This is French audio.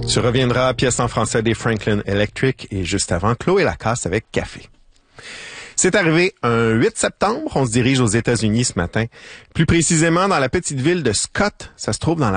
Tu reviendras, pièce en français des Franklin Electric, et juste avant, Chloé Lacasse avec Café. C'est arrivé un 8 septembre, on se dirige aux États-Unis ce matin, plus précisément dans la petite ville de Scott, ça se trouve dans la